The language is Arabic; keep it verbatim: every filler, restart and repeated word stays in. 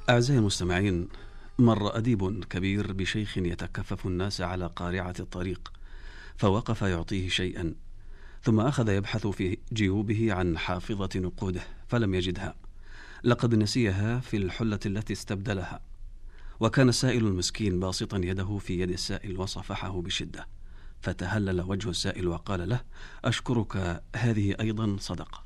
أعزائي المستمعين، مر أديب كبير بشيخ يتكفف الناس على قارعة الطريق، فوقف يعطيه شيئا، ثم أخذ يبحث في جيوبه عن حافظة نقوده فلم يجدها، لقد نسيها في الحلة التي استبدلها. وكان السائل المسكين باسطا يده في يد السائل وصفحه بشدة، فتهلل وجه السائل وقال له: أشكرك، هذه أيضا صدقة.